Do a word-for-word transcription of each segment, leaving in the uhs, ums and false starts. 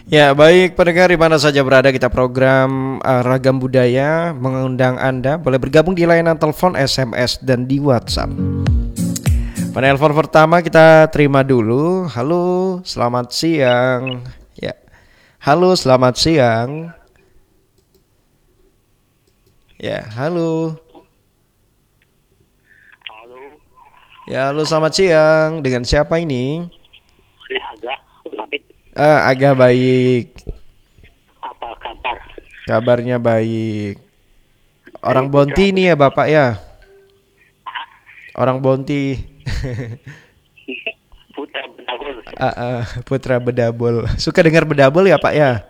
Ya, baik pendengar di mana saja berada, kita program uh, Ragam Budaya mengundang Anda boleh bergabung di layanan telepon, S M S dan di WhatsApp. Penelpon pertama kita terima dulu. Halo, selamat siang. Ya. Halo, selamat siang. Ya, halo. Halo, Ya, halo selamat siang. Dengan siapa ini? ini agak lapit. Ah, agak baik. Apa kabar? Kabarnya baik. Dari Orang Putra Bonti ini ya Bapak ya? Ah, Orang Bonti. Putra Benagul. Ah, ah, Putra Bedabul. Suka dengar Bedabul ya Pak ya?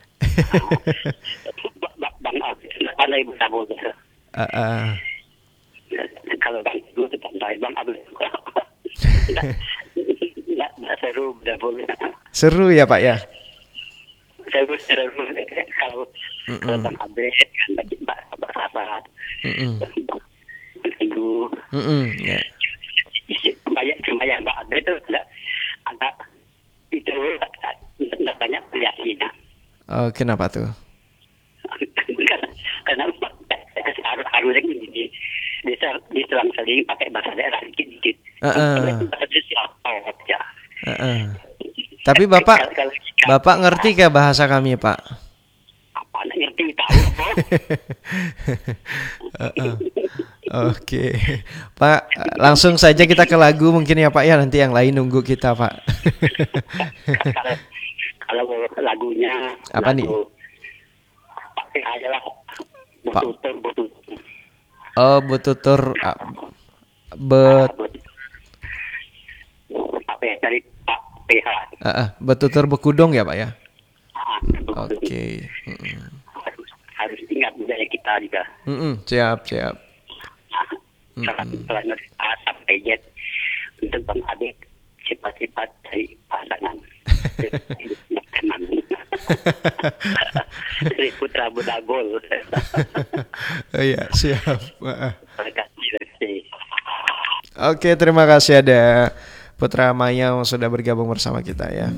Ba- ba- Bang Abid, pandai Benagul. Ah, ah. Kalau Bang Ibu itu pandai, Bang Abid juga. Nggak nggak seru Benagul. Seru ya Pak ya? Seru seru. Kalau kalau Mm-mm. Bang Abid kan lagi bahasa Mm-mm. Bang Ibu. Mm-mm. Ya. Banyak banyak Bang Abid itu agak agak itu nggak banyak variasinya. Oh, kenapa tuh? Karena harus harusnya gini di diselang-seling pakai bahasa daerah dikit-dikit. Ah, ah. Bahasa daerah siapa aja. Ah, ah. Tapi Bapak Kalau- kalau- Bapak ngerti ke bahasa kami Pak? apa ngerti tahu apa? Ah, ah. Oke, Pak, langsung saja kita ke lagu mungkin ya Pak ya, nanti yang lain nunggu kita Pak. Kalau kalau lagunya Apa nih? lagu pakai aja lah Pak. bututur bututur Oh, bututur ah, bet apa ya dari Pak P H. ah, ah, betutur bekudung ya Pak ya. Ah, Oke. Mm-mm. harus harus ingat budaya kita juga. Mm-mm, siap, siap. Salah satu A sampai Z untuk Bang Abid sifat-sifat dari pasangan. Makanan. Dari Putra Bedagul. Oh iya, siap. Ah, ah. Terima kasih. terima kasih. Oke, terima kasih ada Putra Maya yang sudah bergabung bersama kita ya.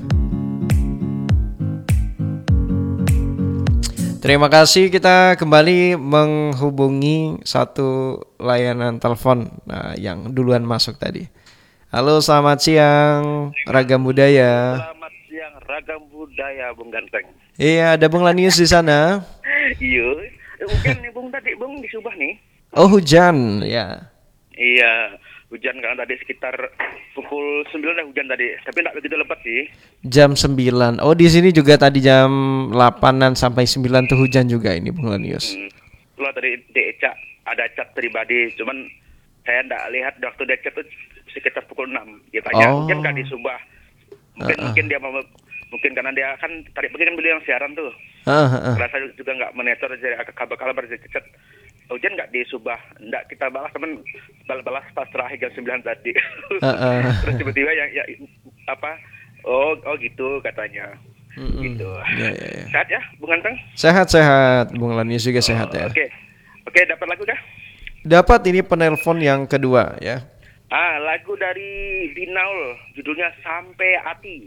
Terima kasih, kita kembali menghubungi satu layanan telepon nah, yang duluan masuk tadi. Halo, selamat siang Ragam Budaya. Selamat siang Ragam Budaya Bung Ganteng. Iya, ada Bung Lanius di sana. Iya, eh, hujan nih Bung tadi Bung di Subah nih. Oh, hujan ya. Iya, hujan kan tadi sekitar pukul sembilan dah hujan tadi, tapi tidak begitu lebat sih. Jam sembilan. Oh, di sini juga tadi jam delapanan sampai sembilan tuh hujan juga ini Bung Lanius. Hmm. Kalau tadi di cat ada cat pribadi, cuman saya tidak lihat waktu dia cat tuh sekitar pukul enam. Dia tanya Oh. hujan nggak di Subah? Mungkin Uh-uh. mungkin dia mau mungkin karena dia kan tadi pagi kan beliau yang siaran tuh. Ah, ah, ah. Karena saya juga nggak monitor jadi kabar-kabar dari chat. Hujan nggak di Subah? Nggak kita balas teman balas pas terakhir jam sembilan tadi. Heeh. Terus tiba-tiba yang ya apa? Oh oh gitu katanya. Mm-mm. Gitu. Ya, ya, ya. Sehat ya, Bung Ganteng? Sehat-sehat, Bung Lanius juga sehat Oh, ya. Oke. Oke, dapat lagu kah? Dapat ini penelpon yang kedua ya. Ah, lagu dari Binaul, judulnya Sampai Hati.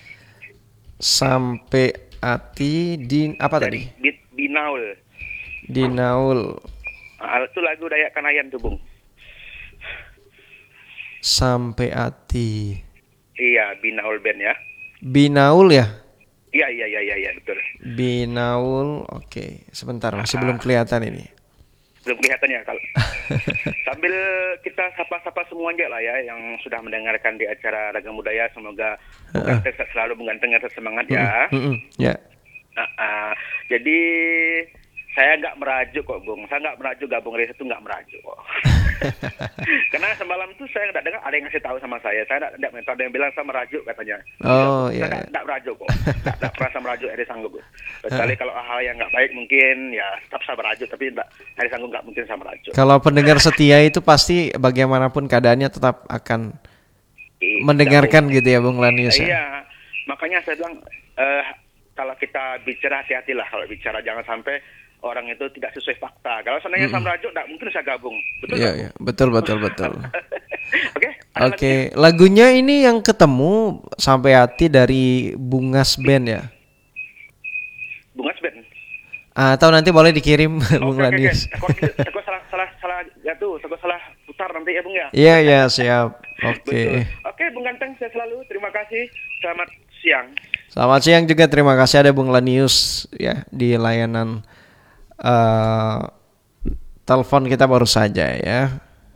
Sampai hati di apa Dari tadi? Bi- Binaul. Dinaul. Ah, itu lagu Dayak Kanayan tuh, Bung. Sampai hati. Iya, Binaul Band ya. Binaul ya? Iya, iya, iya, iya, iya, betul. Binaul. Oke, sebentar masih belum kelihatan ini. Belum kelihatan ya kalau sambil kita sapa-sapa semuanya lah ya yang sudah mendengarkan di acara Ragam Budaya, semoga Bung Heeh. Ganteng selalu Bung Ganteng tetap semangat ya. Mm-mm, ya. Ah, ah. Jadi saya nggak merajuk kok Bung, saya nggak merajuk gabung Reza itu nggak merajuk kok. Karena semalam itu saya nggak dengar ada yang ngasih tahu sama saya, saya nggak nggak mentor, ada yang bilang saya merajuk katanya. Oh, Saya iya, nggak iya. nggak merajuk kok, nggak nggak merasa merajuk Eri Sanggup. Kecuali kalau hal yang nggak baik mungkin ya tetap saya merajuk, tapi nggak Eri Sanggup nggak mungkin saya merajuk. Kalau pendengar setia itu pasti bagaimanapun keadaannya tetap akan Iya, mendengarkan Bung. gitu ya Bung Lanius ya. Iya, makanya saya bilang eh, kalau kita bicara hati-hatilah kalau bicara, jangan sampai orang itu tidak sesuai fakta. Kalau seandainya saya merajuk, nggak mungkin saya gabung. Betul Iya, nggak, iya. Betul, betul, betul. Oke. ada Oke, lagunya ini yang ketemu sampai hati dari Bungas Band ya. Atau nanti boleh dikirim Bung Oke, oke, oke. Lanius. Takut takut salah salah salah jatuh, takut salah putar nanti ya Bung ya. Iya ya siap. Oke. Betul. Oke, Bung Ganteng, saya selalu terima kasih. Selamat siang. Selamat siang juga, terima kasih ada Bung Lanius ya di layanan uh, telepon kita baru saja ya.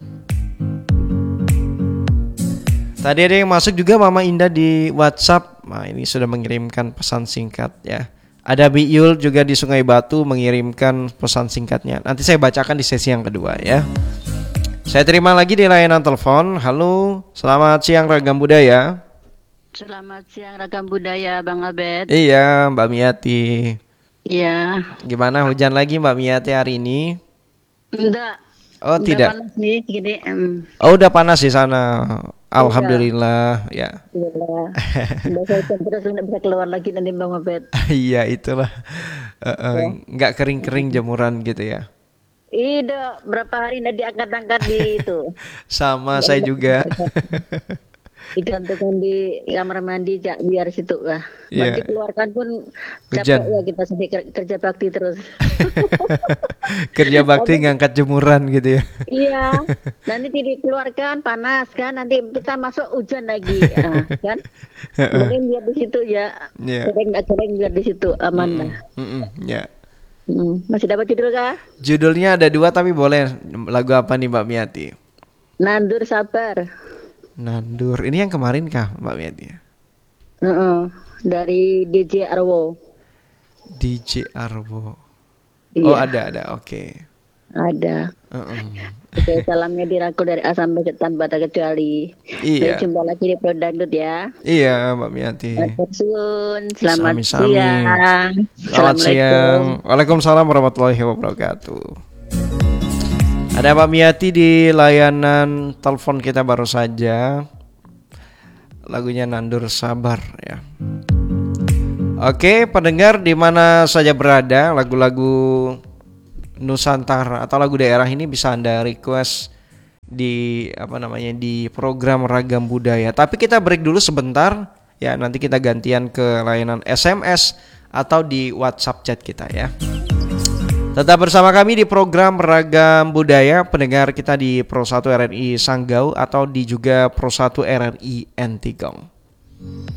Tadi ada yang masuk juga Mama Indah di WhatsApp. Nah, ini sudah mengirimkan pesan singkat ya. Ada Biul juga di Sungai Batu mengirimkan pesan singkatnya. Nanti saya bacakan di sesi yang kedua ya. Saya terima lagi di layanan telepon. Halo, selamat siang Ragam Budaya. Selamat siang Ragam Budaya Bang Abed. Iya, Mbak Miati. Iya. Gimana hujan lagi Mbak Miati hari ini? Enggak. Oh, Udah tidak. panas nih gini. em. Oh, udah panas di sana. Alhamdulillah ya. Iya. Udah saya terus nggak bisa keluar lagi nanti Bang Abed. Iya, itulah. Uh, uh, nggak kering-kering jemuran gitu ya. Iya, berapa hari nggak diangkat-angkat di itu. Sama saya juga. Digantungkan di kamar mandi ja, biar situ lah. Iya. Nanti keluarkan pun Hujan. capek ya kita sedih ker- kerja bakti terus. Kerja bakti ngangkat jemuran gitu ya. Iya. Nanti dikeluarkan panas kan, nanti kita masuk hujan lagi, ah, kan? Mending biar di situ ya. Iya. Kering nggak kering biar di situ aman lah. Mm-mm, ya. Hmm, Masih dapat judul kah? Judulnya ada dua tapi boleh lagu apa nih Mbak Miati? Nandur Sabar. Nandur. Ini yang kemarin kah Mbak Miati? Heeh, dari D J Arwo. D J Arwo. Iya. Oh ada ada oke. Ada. Uh-uh. Oke, salamnya dirangkul dari A sampai Z tanpa terkecuali. Iya. Sampai jumpa lagi di Pro Dangdut ya. Iya Mbak Miati. Tersun, selamat Sami-sami. siang. Selamat siang. Waalaikumsalam warahmatullahi wabarakatuh. Ada Mbak Miati di layanan telepon kita baru saja. Lagunya Nandur Sabar ya. Oke, pendengar di mana saja berada, lagu-lagu Nusantara atau lagu daerah ini bisa Anda request di apa namanya di program Ragam Budaya. Tapi kita break dulu sebentar ya, nanti kita gantian ke layanan S M S atau di WhatsApp chat kita ya. Tetap bersama kami di program Ragam Budaya, pendengar kita di Pro satu R R I Sanggau atau di juga Pro satu R R I Entigong.